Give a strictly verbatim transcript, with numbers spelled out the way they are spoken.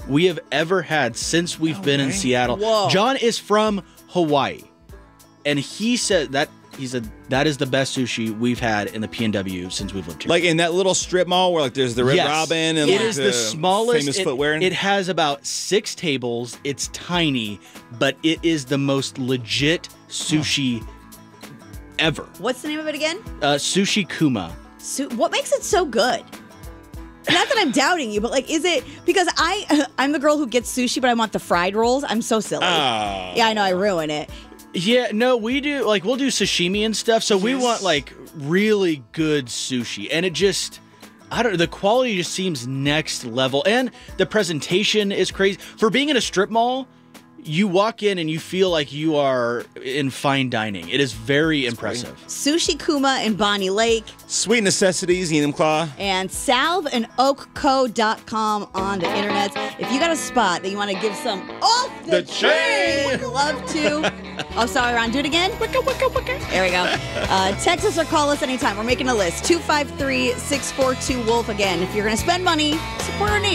we have ever had since we've No been way. in Seattle. Whoa. John is from Hawaii, and he said that he said that is the best sushi we've had in the P N W since we've lived here. Like in that little strip mall where like there's the Red Yes. Robin and It like is the, the smallest famous it, footwear. It has about six tables. It's tiny, but it is the most legit sushi ever. What's the name of it again? Uh, Sushi Kuma. So, what makes it so good? Not that I'm doubting you, but like, is it because I I'm the girl who gets sushi, but I want the fried rolls. I'm so silly. Oh. Yeah, I know I ruin it. Yeah, no, we do like we'll do sashimi and stuff. So we want like really good sushi, and it just I don't know. The quality just seems next level, and the presentation is crazy. For being in a strip mall, you walk in and you feel like you are in fine dining. It is very impressive. Sushi Kuma in Bonnie Lake Sweet Necessities, Enumclaw. and salve and oak co dot com on the internet. If you got a spot that you want to give some off the, The chain. would love to. Oh, sorry, Ron, do it again. There we go. Uh, text us or call us anytime. We're making a list. two five three, six four two, WOLF. Again, if you're going to spend money, support our neighbors.